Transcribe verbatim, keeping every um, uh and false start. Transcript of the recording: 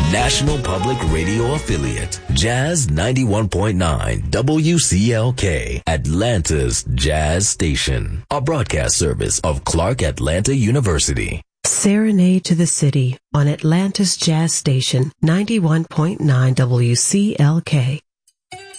National Public Radio affiliate, Jazz ninety-one point nine W C L K, Atlanta's Jazz Station, a broadcast service of Clark Atlanta University. Serenade to the City on Atlanta's Jazz Station, ninety-one point nine W C L K.